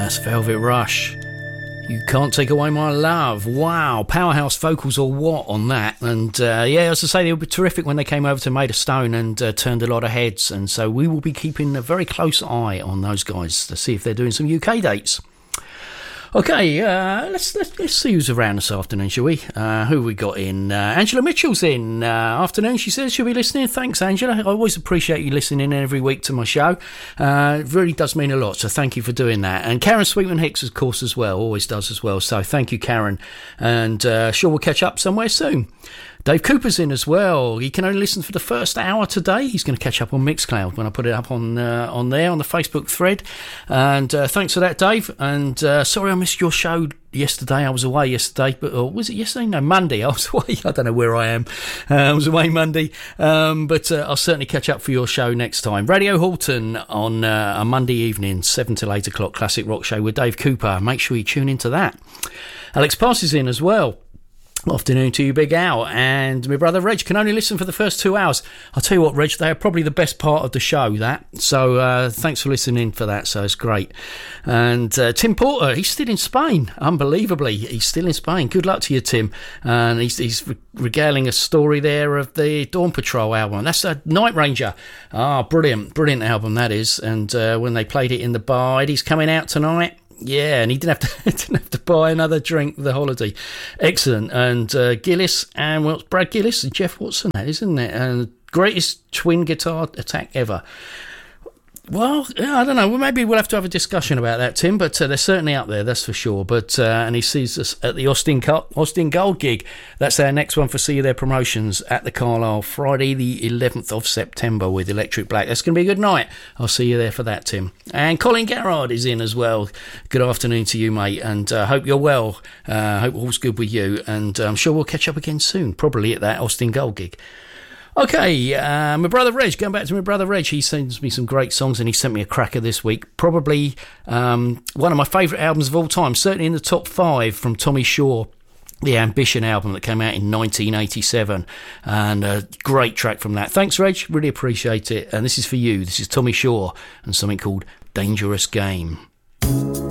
That's Velvet Rush. You Can't Take Away My Love. Wow, powerhouse vocals or what on that. And yeah, as I say, they were terrific when they came over to Made of Stone and turned a lot of heads. And so we will be keeping a very close eye on those guys to see if they're doing some UK dates. Okay, let's see who's around this afternoon, shall we? Who have we got in? Angela Mitchell's in. Afternoon, she says she'll be listening. Thanks, Angela. I always appreciate you listening every week to my show. It really does mean a lot, so thank you for doing that. And Karen Sweetman Hicks, of course, as well, always does as well. So thank you, Karen. And sure, we'll catch up somewhere soon. Dave Cooper's in as well. He can only listen for the first hour today. He's going to catch up on Mixcloud when I put it up on there on the Facebook thread. And thanks for that, Dave. And sorry I missed your show yesterday. I was away yesterday, but was it yesterday? No, Monday. I was away. I don't know where I am. I was away Monday, but I'll certainly catch up for your show next time. Radio Halton on a Monday evening, 7 till 8 o'clock, classic rock show with Dave Cooper. Make sure you tune into that. Alex Pass is in as well. Afternoon to you, Big Al, and my brother Reg can only listen for the first 2 hours. I'll tell you what, Reg, they are probably the best part of the show, that. So thanks for listening for that, so it's great. And Tim Porter, he's still in Spain, unbelievably. He's still in Spain. Good luck to you, Tim. And he's regaling a story there of the Dawn Patrol album. That's a Night Ranger. Ah, brilliant album that is. And when they played it in the bar, Eddie's coming out tonight. Yeah, and he didn't have to buy another drink the holiday. Excellent. And Gillis and Brad Gillis and Jeff Watson, that isn't it? And greatest twin guitar attack ever. Well, I don't know. Well, maybe we'll have to have a discussion about that, Tim. But they're certainly up there, that's for sure. But and he sees us at the Austin Gold gig. That's our next one for See You There Promotions at the Carlisle, Friday the 11th of September with Electric Black. That's going to be a good night. I'll see you there for that, Tim. And Colin Garrard is in as well. Good afternoon to you, mate. And hope you're well. Hope all's good with you. And I'm sure we'll catch up again soon, probably at that Austin Gold gig. Okay, my brother Reg, going back to my brother Reg, he sends me some great songs and he sent me a cracker this week. Probably one of my favourite albums of all time, certainly in the top 5 from Tommy Shaw, the Ambition album that came out in 1987. And a great track from that. Thanks, Reg, really appreciate it. And this is for you. This is Tommy Shaw and something called Dangerous Game.